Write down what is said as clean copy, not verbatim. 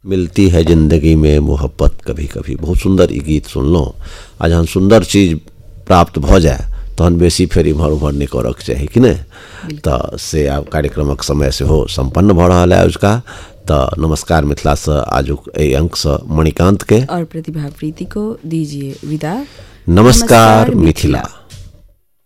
मिलती है जिंदगी में मोहब्बत कभी कभी। बहुत सुंदर ई गीत सुनलो। आज हम सुंदर चीज प्राप्त भ जाए तहन बेसी फेर इम्हर उम्हर नहीं करक चाही कि नहीं। तो से आब कार्यक्रमक समय से हो संपन्न भ रहा है उसका। तो नमस्कार मिथिला से आजुक ए अंक से मणिकांत के और प्रतिभा प्रीति को दीजिए विदा। नमस्कार मिथिला।